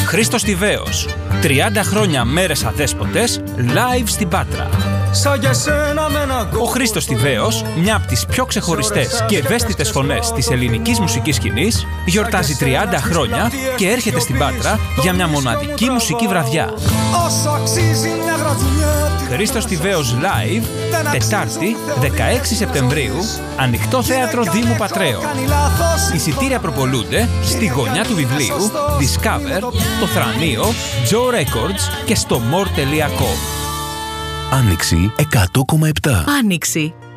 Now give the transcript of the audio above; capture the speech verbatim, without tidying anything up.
Χρήστος Τιβαίος. τριάντα χρόνια μέρες αδέσποτες, live στην Πάτρα. Ο Χρήστος Τιβαίος, μια από τις πιο ξεχωριστές και ευαίσθητες φωνές της ελληνικής μουσικής σκηνής, γιορτάζει τριάντα χρόνια και έρχεται στην Πάτρα για μια μοναδική μουσική βραδιά. Χρήστος Τιβαίος Live, Τετάρτη, δεκαέξι Σεπτεμβρίου, ανοιχτό θέατρο Δήμου Πατρέων. Εισιτήρια προπολούνται στη γωνιά του βιβλίου, Discover, το Θρανείο, Joe Records και στο more τελεία com. Άνοιξη εκατό κόμμα επτά. Άνοιξη.